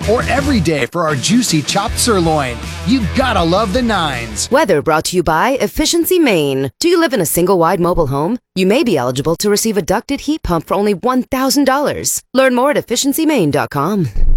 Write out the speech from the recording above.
or every day for our juicy chopped sirloin. You gotta love the Nines. Weather brought to you by Efficiency Maine. Do you live in a single-wide mobile home? You may be eligible to receive a ducted heat pump for only $1,000. Learn more at efficiencymaine.com.